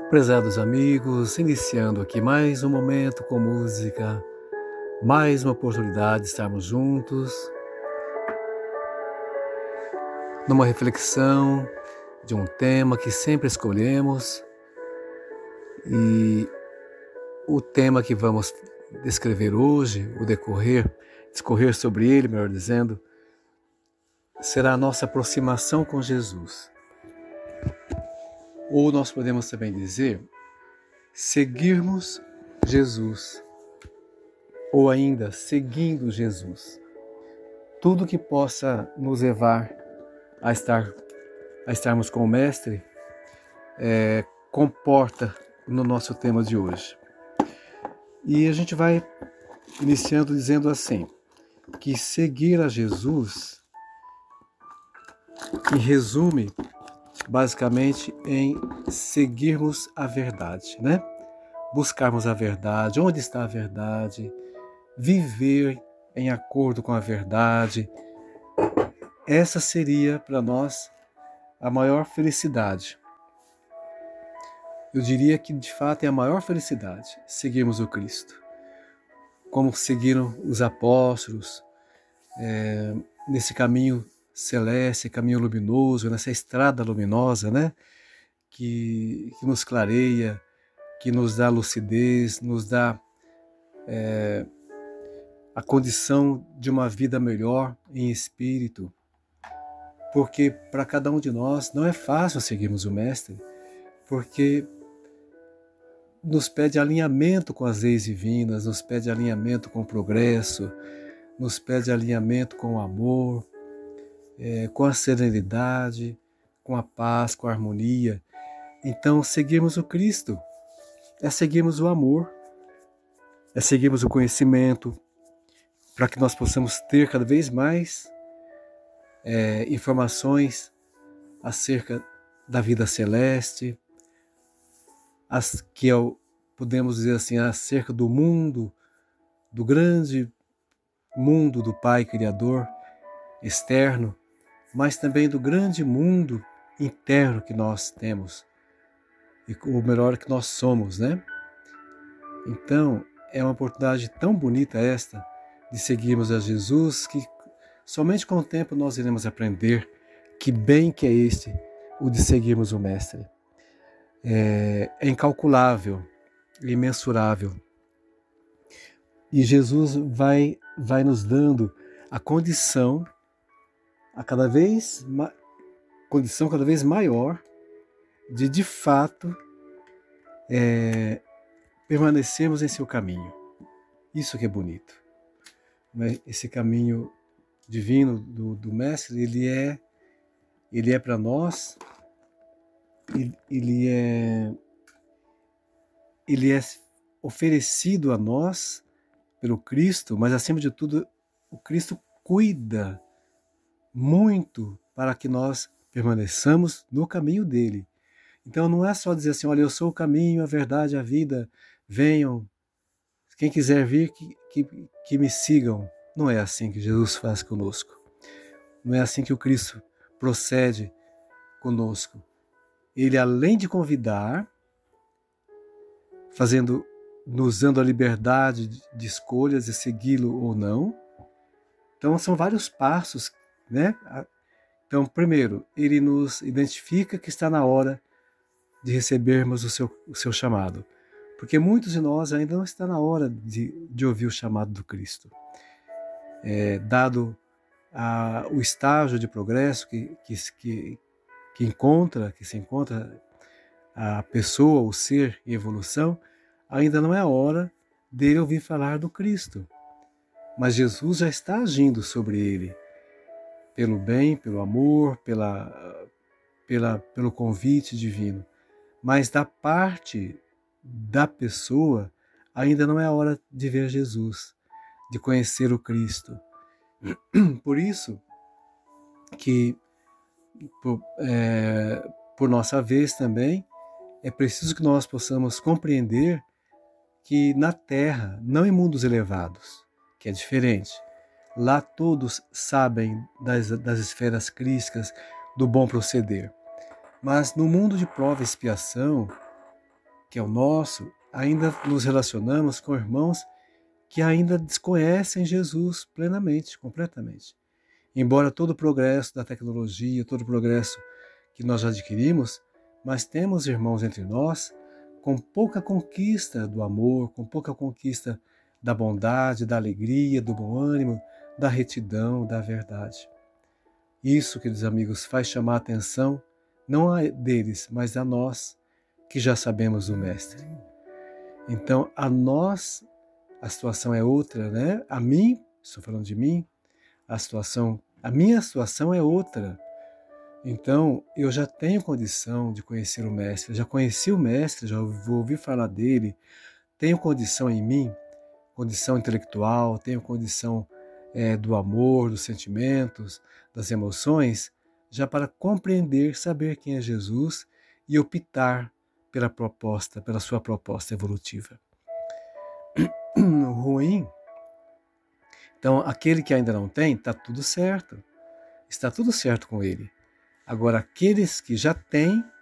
Prezados amigos, iniciando aqui mais um momento com música, mais uma oportunidade de estarmos juntos, numa reflexão de um tema que sempre escolhemos, e o tema que vamos descrever hoje, discorrer sobre ele, melhor dizendo, será a nossa aproximação com Jesus. Ou nós podemos também dizer, seguirmos Jesus, ou ainda seguindo Jesus. Tudo que possa nos levar a estarmos com o Mestre comporta no nosso tema de hoje. E a gente vai iniciando dizendo assim, que seguir a Jesus, que resume basicamente em seguirmos a verdade, né? Buscarmos a verdade, onde está a verdade, viver em acordo com a verdade. Essa seria para nós a maior felicidade. Eu diria que de fato é a maior felicidade seguirmos o Cristo. Como seguiram os apóstolos nesse caminho celeste, caminho luminoso, nessa estrada luminosa, né? Que nos clareia, que nos dá lucidez, nos dá a condição de uma vida melhor em espírito. Porque para cada um de nós não é fácil seguirmos o Mestre, porque nos pede alinhamento com as leis divinas, nos pede alinhamento com o progresso, nos pede alinhamento com o amor, com a serenidade, com a paz, com a harmonia. Então, seguirmos o Cristo é seguirmos o amor, é seguirmos o conhecimento, para que nós possamos ter cada vez mais informações acerca da vida celeste, podemos dizer assim, acerca do mundo, do grande mundo do Pai Criador externo, mas também do grande mundo interno que nós temos, ou melhor, que nós somos, né? Então, é uma oportunidade tão bonita esta, de seguirmos a Jesus, que somente com o tempo nós iremos aprender que bem que é este, o de seguirmos o Mestre. É incalculável, imensurável. E Jesus vai nos dando a condição cada vez maior de fato permanecermos em seu caminho. Isso que é bonito. Esse caminho divino do Mestre, ele é para nós, ele é oferecido a nós pelo Cristo, mas acima de tudo, o Cristo cuida muito para que nós permaneçamos no caminho dele. Então não é só dizer assim, olha, eu sou o caminho, a verdade, a vida, venham, quem quiser vir, que me sigam. Não é assim que Jesus faz conosco. Não é assim que o Cristo procede conosco. Ele, além de convidar, nos dando a liberdade de escolhas de segui-lo ou não. Então são vários passos, né? Então, primeiro, ele nos identifica que está na hora de recebermos o seu chamado. Porque muitos de nós ainda não está na hora de ouvir o chamado do Cristo. Dado o estágio de progresso que se encontra a pessoa, o ser em evolução, ainda não é a hora dele ouvir falar do Cristo. Mas Jesus já está agindo sobre ele, pelo bem, pelo amor, pelo convite divino. Mas da parte da pessoa, ainda não é a hora de ver Jesus, de conhecer o Cristo. Por isso que, por nossa vez também, é preciso que nós possamos compreender que na Terra, não em mundos elevados, que é diferente, lá todos sabem das esferas crísticas, do bom proceder. Mas no mundo de prova e expiação, que é o nosso, ainda nos relacionamos com irmãos que ainda desconhecem Jesus plenamente, completamente. Embora todo o progresso da tecnologia, todo o progresso que nós adquirimos, mas temos irmãos entre nós com pouca conquista do amor, com pouca conquista da bondade, da alegria, do bom ânimo, da retidão, da verdade. Isso, queridos amigos, faz chamar a atenção não a deles, mas a nós, que já sabemos do Mestre. Então, a situação é outra, né? A mim, estou falando de mim, a minha situação é outra. Então, eu já tenho condição de conhecer o Mestre, já conheci o Mestre, já vou ouvir falar dele, tenho condição em mim, condição intelectual, tenho condição do amor, dos sentimentos, das emoções, já para compreender, saber quem é Jesus e optar pela sua proposta evolutiva. Ruim. Então, aquele que ainda não tem, está tudo certo com ele. Agora, aqueles que já têm,